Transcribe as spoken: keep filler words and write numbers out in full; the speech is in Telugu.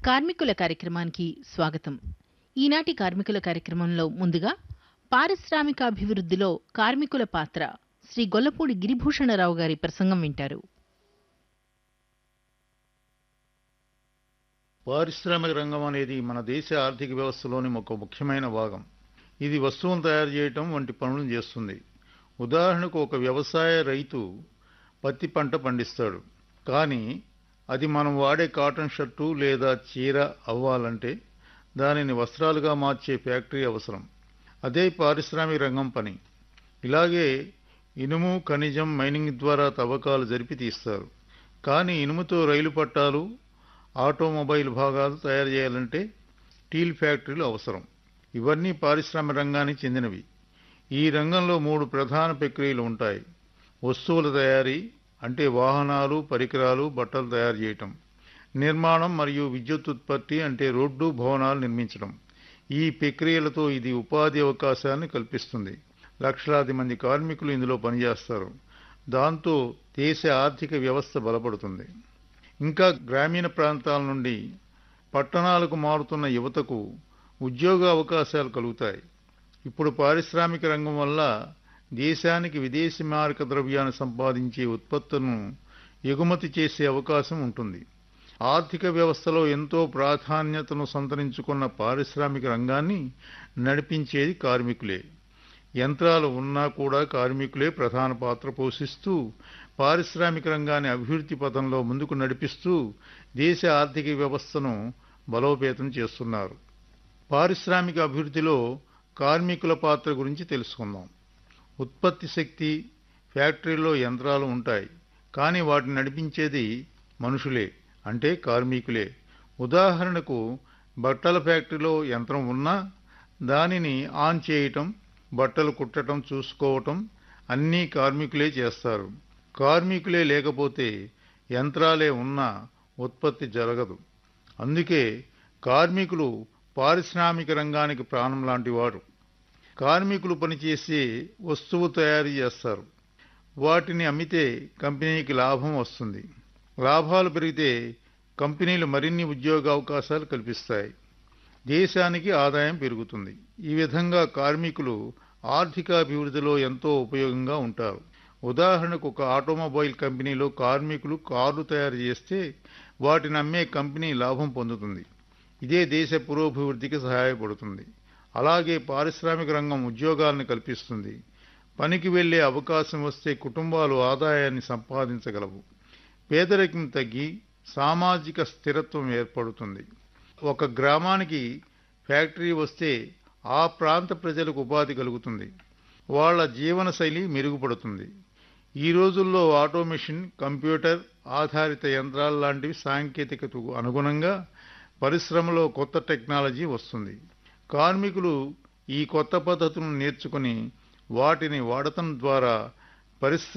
కార్మికుల కార్యక్రమానికి స్వాగతం. ఈనాటి కార్మికుల కార్యక్రమంలో ముందుగా పారిశ్రామికాభివృద్ధిలో కార్మికుల పాత్ర శ్రీ గొల్లపూడి గిరిభూషణరావు గారి ప్రసంగం వింటారు. పారిశ్రామిక రంగం అనేది మన దేశ ఆర్థిక వ్యవస్థలోని ఒక ముఖ్యమైన భాగం. ఇది వస్తువును తయారు చేయటం వంటి పనులను చేస్తుంది. ఉదాహరణకు ఒక వ్యవసాయ రైతు పత్తి పంట పండిస్తాడు. కానీ అది మనం వాడే కాటన్ షర్టు లేదా చీర అవ్వాలంటే దానిని వస్త్రాలుగా మార్చే ఫ్యాక్టరీ అవసరం. అదే పారిశ్రామిక రంగం పని. ఇలాగే ఇనుము, ఖనిజం, మైనింగ్ ద్వారా తవ్వకాలు జరిపి తీస్తారు. కానీ ఇనుముతో రైలు పట్టాలు, ఆటోమొబైల్ భాగాలు తయారు చేయాలంటే స్టీల్ ఫ్యాక్టరీలు అవసరం. ఇవన్నీ పారిశ్రామిక రంగానికి చెందినవి. ఈ రంగంలో మూడు ప్రధాన ప్రక్రియలు ఉంటాయి. వస్తువుల తయారీ అంటే వాహనాలు, పరికరాలు, బట్టలు తయారు చేయటం. నిర్మాణం మరియు విద్యుత్ ఉత్పత్తి అంటే రోడ్డు, భవనాలు నిర్మించడం. ఈ ప్రక్రియలతో ఇది ఉపాధి అవకాశాన్ని కల్పిస్తుంది. లక్షలాది మంది కార్మికులు ఇందులో పనిచేస్తారు. దాంతో దేశ ఆర్థిక వ్యవస్థ బలపడుతుంది. ఇంకా గ్రామీణ ప్రాంతాల నుండి పట్టణాలకు మారుతున్న యువతకు ఉద్యోగ అవకాశాలు కలుగుతాయి. ఇప్పుడు పారిశ్రామిక రంగం వల్ల దేశానికి విదేశీ మారక ద్రవ్యాన్ని సంపాదించే ఉత్పత్తులను ఎగుమతి చేసే అవకాశం ఉంటుంది. ఆర్థిక వ్యవస్థలో ఎంతో ప్రాధాన్యతను సంతరించుకున్న పారిశ్రామిక రంగాన్ని నడిపించేది కార్మికులే. యంత్రాలు ఉన్నా కూడా కార్మికులే ప్రధాన పాత్ర పోషిస్తూ పారిశ్రామిక రంగాన్ని అభివృద్ధి పథంలో ముందుకు నడిపిస్తూ దేశ ఆర్థిక వ్యవస్థను బలోపేతం చేస్తున్నారు. పారిశ్రామిక అభివృద్ధిలో కార్మికుల పాత్ర గురించి తెలుసుకుందాం. ఉత్పత్తి శక్తి, ఫ్యాక్టరీలో యంత్రాలు ఉంటాయి. కానీ వాటిని నడిపించేది మనుషులే, అంటే కార్మికులే. ఉదాహరణకు బట్టల ఫ్యాక్టరీలో యంత్రం ఉన్నా దానిని ఆన్ చేయటం, బట్టలు కుట్టడం, చూసుకోవటం అన్నీ కార్మికులే చేస్తారు. కార్మికులే లేకపోతే యంత్రాలే ఉన్నా ఉత్పత్తి జరగదు. అందుకే కార్మికులు పారిశ్రామిక రంగానికి ప్రాణం లాంటి వారు. కార్మికులు పనిచేసే వస్తువు తయారు చేస్తారు. వాటిని అమ్మితే కంపెనీకి లాభం వస్తుంది. లాభాలు పెరిగితే కంపెనీలు మరిన్ని ఉద్యోగ అవకాశాలు కల్పిస్తాయి. దేశానికి ఆదాయం పెరుగుతుంది. ఈ విధంగా కార్మికులు ఆర్థిక అభివృద్ధిలో ఎంతో ఉపయోగంగా ఉంటారు. ఉదాహరణకు ఒక ఆటోమొబైల్ కంపెనీలో కార్మికులు కార్లు తయారు చేస్తే వాటిని అమ్మే కంపెనీ లాభం పొందుతుంది. ఇదే దేశ పురోభివృద్ధికి సహాయపడుతుంది. అలాగే పారిశ్రామిక రంగం ఉద్యోగాలను కల్పిస్తుంది. పనికి వెళ్లే అవకాశం వస్తే కుటుంబాలు ఆదాయాన్ని సంపాదించగలవు. పేదరికం తగ్గి సామాజిక స్థిరత్వం ఏర్పడుతుంది. ఒక గ్రామానికి ఫ్యాక్టరీ వస్తే ఆ ప్రాంత ప్రజలకు ఉపాధి కలుగుతుంది. వాళ్ల జీవనశైలి మెరుగుపడుతుంది. ఈ రోజుల్లో ఆటోమేషన్, కంప్యూటర్ ఆధారిత యంత్రాల లాంటివి సాంకేతికతకు అనుగుణంగా పరిశ్రమలో కొత్త టెక్నాలజీ వస్తుంది. కార్మికులు ఈ కొత్త పద్ధతులను నేర్చుకుని వాటిని వాడటం ద్వారా పరిశ్రమ